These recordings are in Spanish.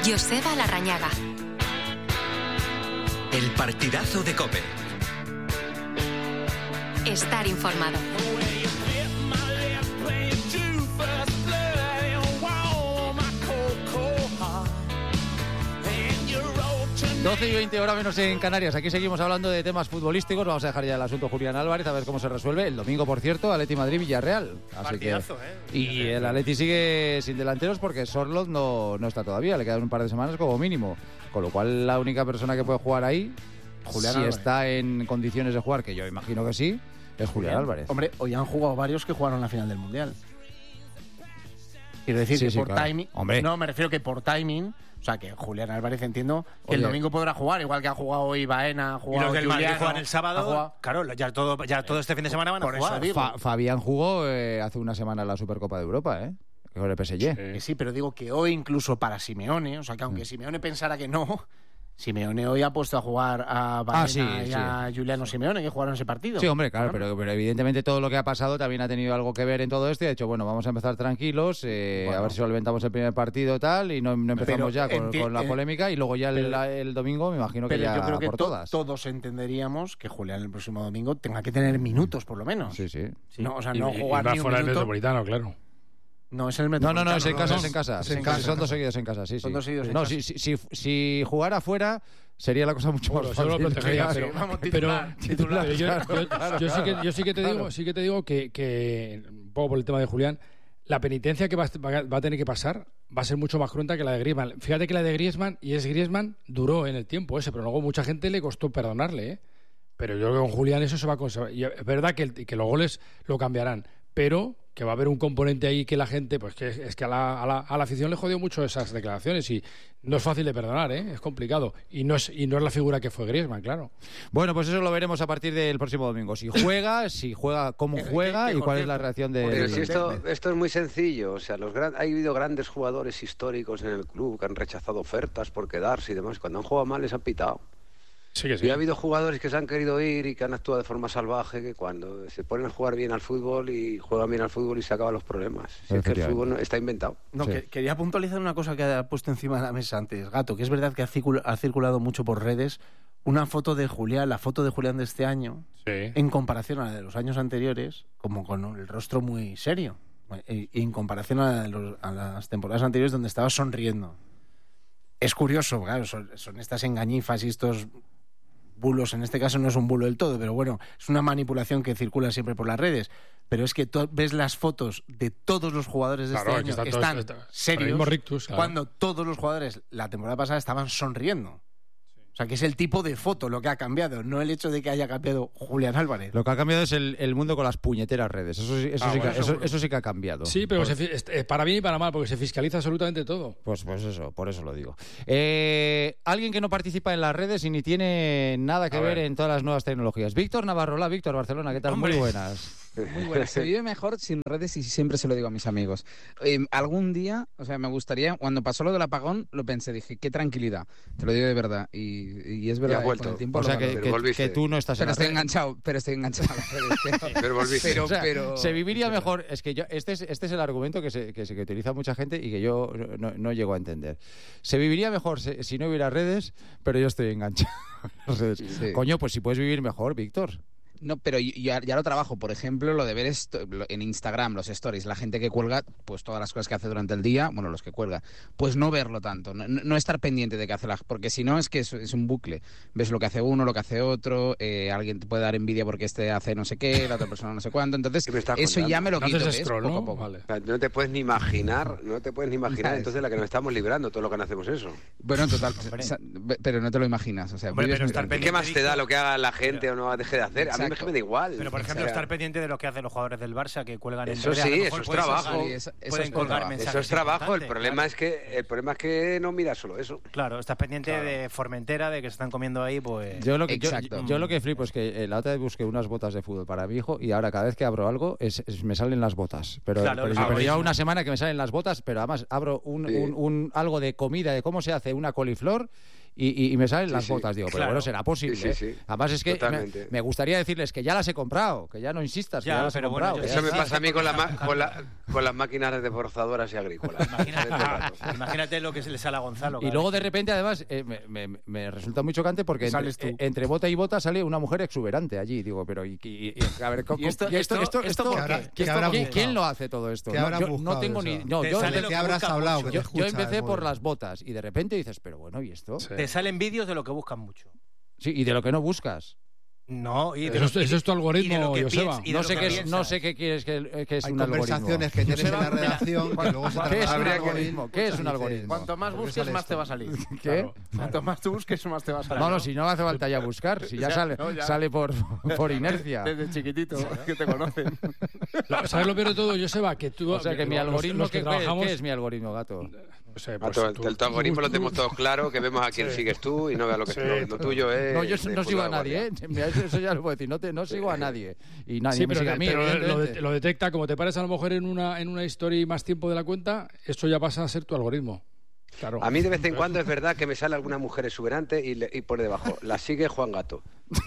Joseba Larrañaga. El partidazo de COPE. Estar informado. 12:20, hora menos en Canarias. Aquí seguimos hablando de temas futbolísticos. Vamos a dejar ya el asunto Julián Álvarez, a ver cómo se resuelve. El domingo, por cierto, Atleti Madrid-Villarreal. Partidazo, Y el Atleti sigue sin delanteros porque Sorloth no está todavía. Le quedan un par de semanas como mínimo. Con lo cual, la única persona que puede jugar ahí, Julián si Álvarez. Está en condiciones de jugar, que yo imagino que sí, es Julián Álvarez. Hombre, hoy han jugado varios que jugaron la final del Mundial. Quiero decir que por claro. timing... Hombre. No, me refiero que por timing... O sea, que Julián Álvarez, entiendo que el Oye. domingo podrá jugar, igual que ha jugado hoy Baena, ha Y jugado los del Madrid Juliano, juegan el ha sábado, jugado- claro, ya todo este fin de semana van a Por eso jugar. digo. Fabián jugó hace una semana la Supercopa de Europa, con el PSG. Que sí, pero digo que hoy incluso para Simeone, o sea, que aunque Simeone pensara que no, Simeone hoy ha puesto a jugar a Baena sí, y a Giuliano Simeone, que jugaron ese partido. Sí, hombre, claro, pero evidentemente todo lo que ha pasado también ha tenido algo que ver en todo esto y ha dicho, bueno, vamos a empezar tranquilos, a ver si solventamos el primer partido tal y no empezamos ya con la polémica y luego ya el domingo me imagino que Pero ya yo creo que por todas. todos entenderíamos que Julián el próximo domingo tenga que tener minutos, por lo menos. Sí. No, o sea, no y jugar va ni un fuera del minuto. Metropolitano, claro. No, es el No, Metropolitano. es en casa. Es en casa. Son dos seguidos en casa, sí. Son dos seguidos en No, casa. si jugara fuera sería la cosa mucho más Seguro fácil. lo protegería, Claro. Vamos, pero titular. yo sí que te digo que un poco por el tema de Julián, la penitencia que va a tener que pasar va a ser mucho más cruenta que la de Griezmann. Fíjate que la de Griezmann, duró en el tiempo ese, pero luego mucha gente le costó perdonarle, Pero yo creo que con Julián eso se va a conservar. Y es verdad que los goles lo cambiarán, pero que va a haber un componente ahí que la gente, pues que es que a la afición le jodió mucho esas declaraciones y no es fácil de perdonar, es complicado. Y no es la figura que fue Griezmann, claro. Bueno, pues eso lo veremos a partir del próximo domingo. Si juega, cómo juega y cuál es la reacción de... Pero si esto es muy sencillo, o sea, ha habido grandes jugadores históricos en el club que han rechazado ofertas por quedarse y demás. Cuando han jugado mal les han pitado. Sí que sí. Y ha habido jugadores que se han querido ir y que han actuado de forma salvaje, que cuando se ponen a jugar bien al fútbol y juegan bien al fútbol y se acaban los problemas. Si es que el fútbol está inventado. No, Sí. quería puntualizar una cosa que ha puesto encima de la mesa antes, Gato, que es verdad que ha circulado mucho por redes una foto de Julián, la foto de Julián de este año, Sí. en comparación a la de los años anteriores, como con el rostro muy serio, y en comparación a las temporadas anteriores donde estaba sonriendo. Es curioso, claro, son estas engañifas y estos bulos. En este caso no es un bulo del todo, pero bueno, es una manipulación que circula siempre por las redes. Pero es que ves las fotos de todos los jugadores de Claro, este que año, están están todos- serios, el mismo rictus, claro. cuando todos los jugadores la temporada pasada estaban sonriendo. O sea, que es el tipo de foto lo que ha cambiado, no el hecho de que haya cambiado Julián Álvarez. Lo que ha cambiado es el mundo con las puñeteras redes. Eso sí que ha cambiado. Sí, pero para bien y para mal, porque se fiscaliza absolutamente todo. Pues eso, por eso lo digo. Alguien que no participa en las redes y ni tiene nada que ver en todas las nuevas tecnologías. Víctor Navarro, hola Víctor, Barcelona, ¿qué tal? Hombre. Muy buenas. Muy bueno, se vive mejor sin redes y siempre se lo digo a mis amigos. Algún día, o sea, me gustaría, cuando pasó lo del apagón, lo pensé, dije, qué tranquilidad, te lo digo de verdad. Y es verdad, has vuelto. con el tiempo O sea lo valoro. Pero volviste. que tú no estás en Pero las estoy redes. enganchado, a las redes. Pero volviste. O sea, pero se viviría mejor. Es que este es el argumento que utiliza mucha gente y que yo no llego a entender. Se viviría mejor si no hubiera redes, pero yo estoy enganchado a las redes. Sí. Coño, pues si puedes vivir mejor, Víctor. No, pero yo ya lo trabajo. Por ejemplo, lo de ver en Instagram, los stories, la gente que cuelga, pues todas las cosas que hace durante el día, bueno, los que cuelga, pues no verlo tanto, no estar pendiente de qué hace porque si no es que es un bucle. Ves lo que hace uno, lo que hace otro, alguien te puede dar envidia porque este hace no sé qué, la otra persona no sé cuánto, entonces ¿Qué me estás eso contando? ya me lo No quito, haces ¿ves? scroll, Poco ¿no? a poco. Vale. O sea, no te puedes ni imaginar ¿Sabes? entonces la que nos estamos librando, todo lo que no hacemos eso. Bueno, total, pero no te lo imaginas, o sea, Hombre, vives pero muy estar tranquilo. ¿Qué más te da lo que haga la gente o no deje de hacer? A mí Exacto. me da igual. Pero, por ejemplo, O sea, estar pendiente de lo que hacen los jugadores del Barça que cuelgan en Eso redes. A lo sí, mejor eso es pueden trabajo. sacar- Sí, eso pueden es colgar trabajo. mensajes Eso es trabajo, el importantes, problema es que no miras solo eso. Claro, estás pendiente de Formentera, de que se están comiendo ahí, pues... Yo lo Exacto. que flipo es que la otra vez busqué unas botas de fútbol para mi hijo y ahora cada vez que abro algo me salen las botas. Pero Claro, lleva buenísimo. una semana que me salen las botas, pero además abro algo de comida, de cómo se hace una coliflor y me salen las sí. botas. Digo, pero Claro. bueno, será posible. Sí, sí, sí. Además es que Totalmente. me gustaría decirles que ya las he comprado, que ya no insistas, que Ya, ya las he pero bueno, comprado. yo que sí ya- Eso me pasa a mí con, Imagínate- con las máquinas desbrozadoras y agrícolas. Imagínate lo que se le sale a Gonzalo. Y cada luego vez de repente, además, me resulta muy chocante porque Sales entre, tú. entre bota y bota sale una mujer exuberante allí. Digo, pero a ver, ¿Y esto ¿quién- ¿qué habrá quién buscado? lo hace todo esto? ¿Qué No, habrá yo no buscado tengo de ni... eso? No, Te yo, sale ¿De lo qué que habrás busca hablado? mucho. Que te yo escucha el empecé por móvil. las botas y de repente dices, pero bueno, ¿y esto? Sí. Te salen vídeos de lo que buscan mucho. Sí, y de lo que no buscas. No, y de Eso es tu algoritmo, y de lo que Joseba. piensas- y de No lo sé, que qué es, piensas. no sé qué quieres que es Hay un algoritmo. conversaciones que tienes en la redacción que luego se te ¿Qué es un habría algoritmo? ¿Qué es un algoritmo? Cuanto más ¿Por qué busques, sale más esto? te va a salir. ¿Qué? Cuanto más tú busques, más te va a salir. No, si no hace falta ya buscar, si ya sale, no, ya. sale por inercia. Desde chiquitito, que te conocen. ¿Sabes lo peor de todo, Joseba? Que tú, O sea que mi los- algoritmo, los que ¿qué trabajamos, es mi algoritmo, gato? no sé, Ah, pues tu algoritmo lo tenemos todos claro, que vemos a quién sigues tú y no veas lo que lo tuyo es. No, yo de no sigo a fútbol de nadie, ¿eh? Mira, eso ya lo puedo decir, no sigo a nadie. Y nadie Sí, me pero, sigue a mí, pero evidentemente. lo detecta, como te pares a lo mejor en una historia y más tiempo de la cuenta, eso ya pasa a ser tu algoritmo. Claro. A mí de vez en cuando es verdad que me sale alguna mujer exuberante y pone debajo, la sigue Juan Gato.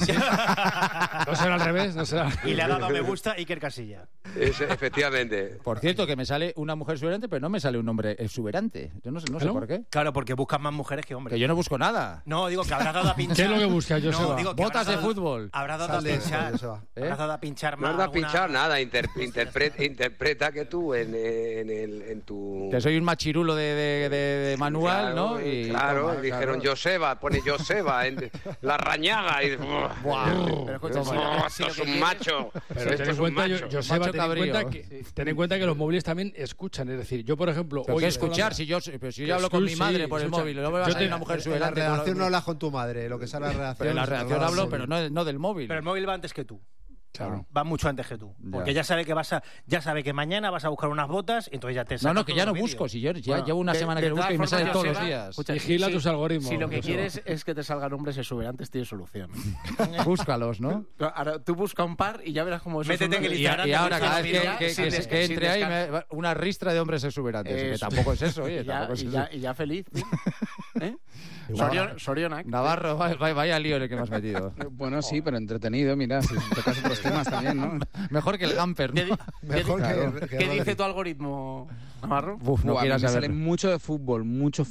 No será al revés, no será. Y le ha dado a me gusta Iker Casilla. Efectivamente. Por cierto, que me sale una mujer exuberante, pero no me sale un hombre exuberante. Yo no sé ¿No? por qué. Claro, porque buscan más mujeres que hombres. Que yo no busco nada. No, digo que habrás dado a pinchar. ¿Qué es lo que buscas, Joseba? No, digo que Botas habrás de dado- fútbol. Habrás dado a Sal de eso, pinchar. Joseba. Habrás dado a pinchar No más. has dado a alguna- pinchar nada, interpreta que tú en tu... Que soy un machirulo de manual, Claro, ¿no? Y claro, toma, dijeron claro. Joseba, pone Joseba, la rañaga y... Pero escucha, Esto es un macho. Pero Esto ten en es un cuenta, macho. Joseba, Macho ten en cuenta cabrío. ten en cuenta que los móviles también escuchan. Es decir, yo, por ejemplo, ¿Pero hoy qué estoy escuchar? hablando- Si yo hablo con mi madre por el escucha. móvil, no me va a Yo salir te- una mujer En la exuberante. redacción no hablas con tu madre, lo que sale en la redacción. Pero en la se lo redacción hablas hablo, con- pero no del móvil. Pero el móvil va antes que tú. Claro. Va mucho antes que tú. Ya. Porque ya sabe que ya sabe que mañana vas a buscar unas botas y entonces ya te saca No, que ya no todos los busco. vídeos. Si yo ya Bueno, llevo una de- semana de que lo busco y me todas sale formas, todos los Joseba, días. escucha, Vigila tus algoritmos. Si lo que Joseba. quieres es que te salgan hombres exuberantes, tienes solución. Búscalos, ¿no? Ahora, tú busca un par y ya verás cómo eso Métete en el Y, Instagram y te ahora buscas cada los vez vídeos. que entre ahí, una ristra de hombres exuberantes. Que Eso. tampoco es eso, oye. Y ya, Tampoco es y eso. ya, y ya feliz. ¿Eh? Sorionak. Navarro, vaya lío en el que me has metido. Bueno, sí, pero entretenido, mira, si tocas otros temas también, ¿no? Mejor que el Gamper, ¿no? Mejor que ¿Qué dice tu algoritmo, Navarro? Uf, no Buah, quieras me saber. sale mucho de fútbol,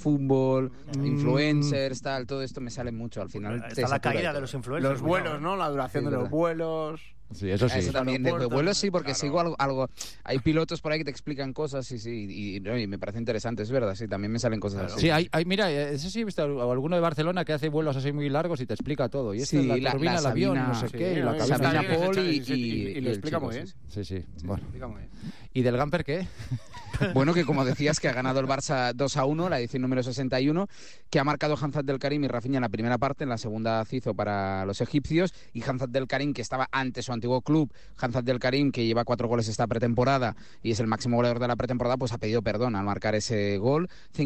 influencers, tal, todo esto me sale mucho. Al final te Está la satura caída todo. de los influencers. Los vuelos, ¿no? La duración Sí, de los verdad. vuelos. Sí, eso sí. Eso también, de aeropuertos, vuelos sí, porque claro. sigo algo. Hay pilotos por ahí que te explican cosas y me parece interesante, es verdad, sí, también me salen cosas así. Sí, mira, eso sí he visto alguno de Barcelona que hace vuelos así muy largos y te explica todo. Y esta Sí, es la turbina, el avión, Sabina- no sé sí, qué, y la sí, cabeza. Sabina bien, Paul y lo el explica chico, muy bien. Sí, sí. Bueno. Explica muy bien. ¿Y del Gamper qué? Bueno, que como decías, que ha ganado el Barça 2-1, la edición número 61, que ha marcado Hamzat del Karim y Rafinha en la primera parte, en la segunda hizo para los egipcios, y Hamzat del Karim, que estaba ante su antiguo club, Hamzat del Karim, que lleva 4 goles esta pretemporada y es el máximo goleador de la pretemporada, pues ha pedido perdón al marcar ese gol.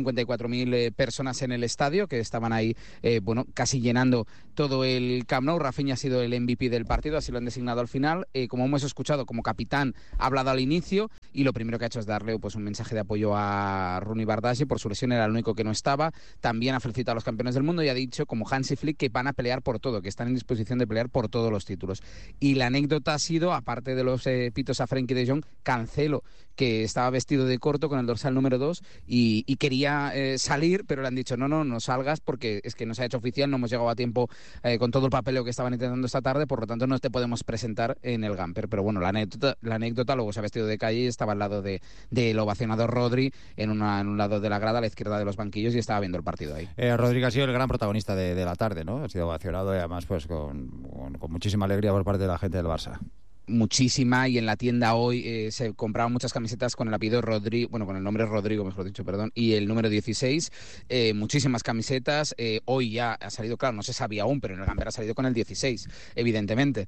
54.000 personas en el estadio, que estaban ahí, casi llenando todo el Camp Nou. Rafinha ha sido el MVP del partido, así lo han designado al final. Como hemos escuchado, como capitán, ha hablado al inicio y lo primero que ha hecho es darle pues un mensaje de apoyo a Rooney Bardghji. Por su lesión era el único que no estaba. También ha felicitado a los campeones del mundo y ha dicho, como Hansi Flick, que van a pelear por todo, que están en disposición de pelear por todos los títulos. Y la anécdota ha sido, aparte de los pitos a Frenkie de Jong, Cancelo, que estaba vestido de corto con el dorsal número 2 y quería salir, pero le han dicho no salgas porque es que no se ha hecho oficial, no hemos llegado a tiempo con todo el papeleo que estaban intentando esta tarde, por lo tanto no te podemos presentar en el Gamper. Pero bueno, la anécdota luego se ha vestido de calle y estaba al lado del ovacionado Rodri en un lado de la grada, a la izquierda de los banquillos, y estaba viendo el partido ahí. Rodri ha sido el gran protagonista de la tarde, ¿no? Ha sido ovacionado y además pues con muchísima alegría por parte de la gente del Barça. Muchísima, y en la tienda hoy se compraban muchas camisetas con el apellido Rodrigo, con el nombre Rodrigo, mejor dicho, perdón, y el número 16, muchísimas camisetas. Hoy ya ha salido, claro, no se sabía aún, pero en el Gamper ha salido con el 16, evidentemente,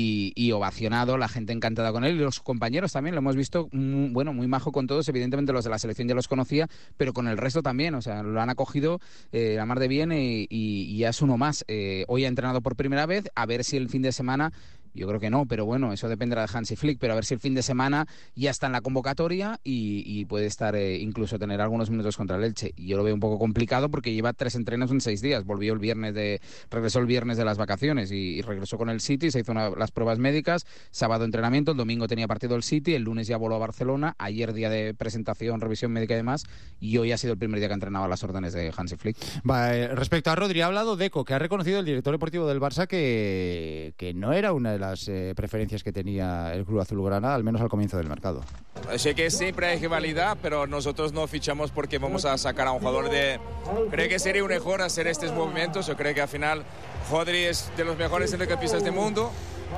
y ovacionado, la gente encantada con él, y los compañeros también, lo hemos visto, muy majo con todos, evidentemente los de la selección ya los conocía, pero con el resto también, o sea, lo han acogido la mar de bien y ya es uno más. Hoy ha entrenado por primera vez, a ver si el fin de semana Yo creo que no, pero bueno, eso dependerá de Hansi Flick, pero a ver si el fin de semana ya está en la convocatoria y puede estar incluso tener algunos minutos contra el Elche. Y yo lo veo un poco complicado porque lleva 3 entrenos en 6 días. Regresó el viernes de las vacaciones y regresó con el City, se hizo las pruebas médicas, sábado entrenamiento, el domingo tenía partido el City, el lunes ya voló a Barcelona, ayer día de presentación, revisión médica y demás, y hoy ha sido el primer día que ha entrenado a las órdenes de Hansi Flick. Respecto a Rodri, ha hablado Deco, que ha reconocido el director deportivo del Barça que no era una de las preferencias que tenía el club azulgrana, al menos al comienzo del mercado. Sé que siempre hay rivalidad, pero nosotros no fichamos porque vamos a sacar a un jugador de... Creo que sería un error hacer estos movimientos. Yo creo que al final Rodri es de los mejores centrocampistas del mundo.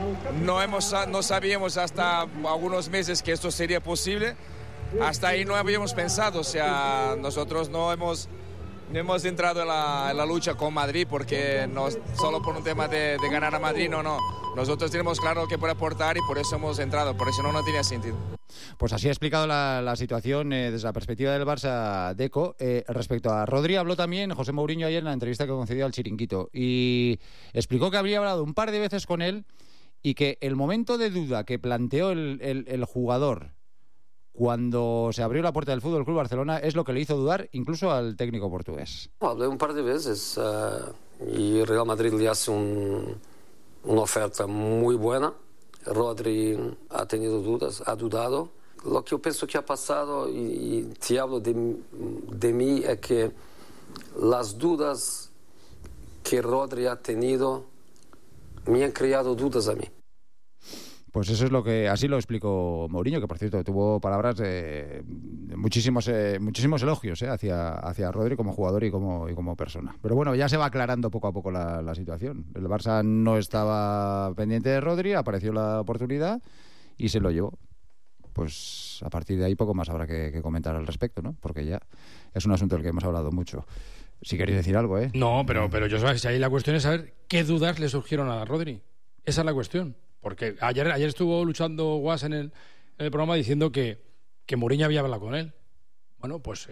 No sabíamos hasta algunos meses que esto sería posible. Hasta ahí no habíamos pensado. O sea, nosotros no hemos entrado en la lucha con Madrid porque no solo por un tema de ganar a Madrid, no. Nosotros tenemos claro que puede aportar y por eso hemos entrado, por eso no tenía sentido. Pues así ha explicado la situación desde la perspectiva del Barça, Deco. Respecto a Rodri, habló también José Mourinho ayer en la entrevista que concedió al Chiringuito y explicó que habría hablado un par de veces con él y que el momento de duda que planteó el jugador cuando se abrió la puerta del Fútbol Club Barcelona es lo que le hizo dudar incluso al técnico portugués. Hablé un par de veces y Real Madrid le hace una oferta muy buena. Rodri ha tenido dudas, ha dudado. Lo que yo pienso que ha pasado, y te hablo de mí, es que las dudas que Rodri ha tenido me han creado dudas a mí. Pues eso es así lo explicó Mourinho, que por cierto tuvo palabras de muchísimos elogios hacia Rodri como jugador y como persona. Pero bueno, ya se va aclarando poco a poco la situación. El Barça no estaba pendiente de Rodri, apareció la oportunidad y se lo llevó. Pues a partir de ahí poco más habrá que comentar al respecto, ¿no? Porque ya es un asunto del que hemos hablado mucho. Si queréis decir algo, ¿eh? No, pero yo sabes, ahí la cuestión es saber qué dudas le surgieron a Rodri. Esa es la cuestión. Porque ayer estuvo luchando Guas en el programa diciendo que Mourinho había hablado con él. Bueno, pues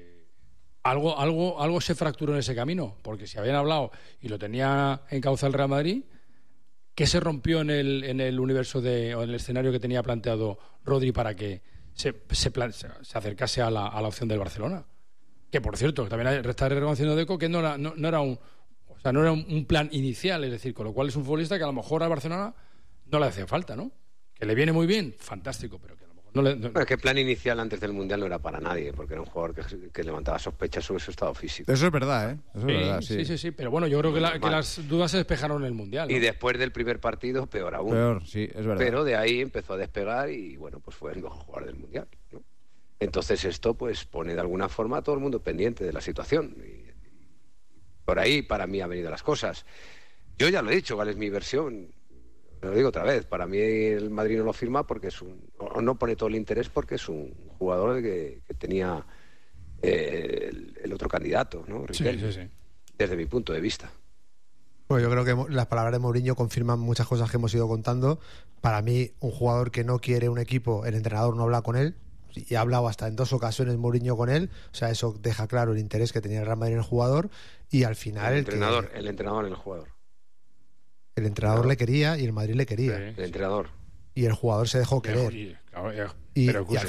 algo se fracturó en ese camino. Porque si habían hablado y lo tenía encauzado el Real Madrid, ¿qué se rompió en el universo o en el escenario que tenía planteado Rodri para que se acercase a la opción del Barcelona? Que por cierto, también está reconociendo Deco que no era un plan inicial, es decir, con lo cual es un futbolista que a lo mejor al Barcelona no le hace falta, ¿no? Que le viene muy bien, fantástico, pero que a lo mejor no le... Bueno, es que el plan inicial antes del Mundial no era para nadie, porque era un jugador que levantaba sospechas sobre su estado físico. Eso es verdad, ¿eh? Eso es verdad, sí. Sí, pero bueno, yo creo que las dudas se despejaron en el Mundial, ¿no? Y después del primer partido, peor aún. Peor, sí, es verdad. Pero de ahí empezó a despegar y, bueno, pues fue el mejor jugador del Mundial, ¿no? Entonces esto, pues, pone de alguna forma a todo el mundo pendiente de la situación. Y por ahí, para mí, han venido las cosas. Yo ya lo he dicho, ¿cuál es mi versión? Lo digo otra vez, para mí el Madrid no lo firma porque o no pone todo el interés porque es un jugador que tenía el otro candidato, ¿no? Riquelme, sí. Desde mi punto de vista. Bueno, yo creo que las palabras de Mourinho confirman muchas cosas que hemos ido contando. Para mí, un jugador que no quiere un equipo, el entrenador no habla con él, y ha hablado hasta en 2 ocasiones Mourinho con él, o sea, eso deja claro el interés que tenía el Real Madrid en el jugador, y al final el entrenador en el jugador. El entrenador le quería y el Madrid le quería. El entrenador. Y el jugador se dejó querer. Pero